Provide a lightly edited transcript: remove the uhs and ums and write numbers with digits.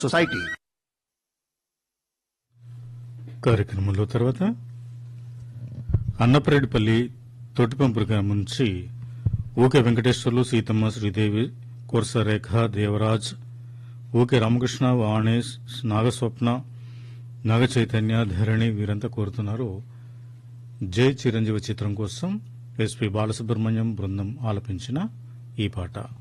Society. కార్యక్రమంలో తర్వాత అన్నపరెడ్డిపల్లి తొట్టిపంపుల గ్రామం నుంచి ఓకే వెంకటేశ్వర్లు, సీతమ్మ, శ్రీదేవి, కోర్సరేఖ, దేవరాజ్, ఓకే రామకృష్ణ, వాణేష్, నాగస్వప్న, నాగ చైతన్య, ధరణి వీరంతా కోరుతున్నారు. జై చిరంజీవి చిత్రం కోసం ఎస్పి బాలసుబ్రహ్మణ్యం బృందం ఆలపించిన ఈ పాట.